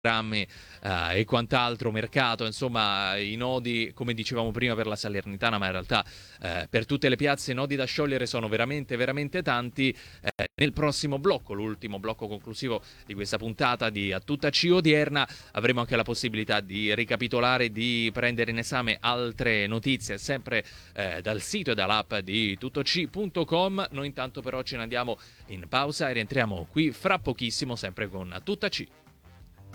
programmi e quant'altro, mercato, insomma i nodi, come dicevamo prima, per la Salernitana, ma in realtà per tutte le piazze i nodi da sciogliere sono veramente veramente tanti. Nel prossimo blocco, l'ultimo blocco conclusivo di questa puntata di A Tutta C odierna, avremo anche la possibilità di ricapitolare, di prendere in esame altre notizie sempre dal sito e dall'app di tuttoc.com. Noi intanto però ce ne andiamo in pausa e rientriamo qui fra pochissimo sempre con A Tutta C.